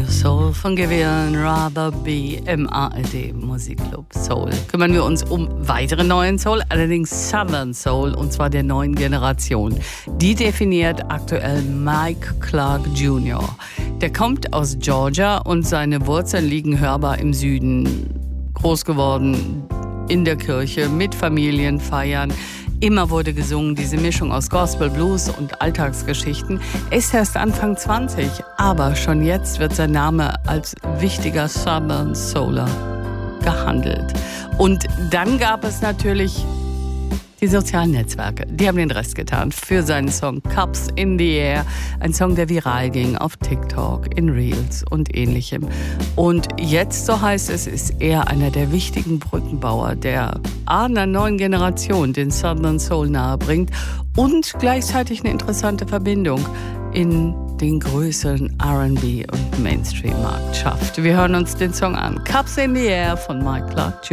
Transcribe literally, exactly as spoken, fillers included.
Soul von Gewehren, Rather Be im A R D Musikclub Soul. Kümmern wir uns um weitere neuen Soul, allerdings Southern Soul, und zwar der neuen Generation. Die definiert aktuell Mike Clark Junior Der kommt aus Georgia und seine Wurzeln liegen hörbar im Süden. Groß geworden in der Kirche, mit Familienfeiern. Immer wurde gesungen, diese Mischung aus Gospel, Blues und Alltagsgeschichten. Er ist erst Anfang zwanzig, aber schon jetzt wird sein Name als wichtiger Southern Souler gehandelt. Und dann gab es natürlich die sozialen Netzwerke. Die haben den Rest getan für seinen Song Cups in the Air. Ein Song, der viral ging auf TikTok, in Reels und ähnlichem. Und jetzt, so heißt es, ist er einer der wichtigen Brückenbauer, der einer neuen Generation den Southern Soul nahebringt und gleichzeitig eine interessante Verbindung in den größeren R and B und Mainstream-Markt schafft. Wir hören uns den Song an. Cups in the Air von Mike Clark Junior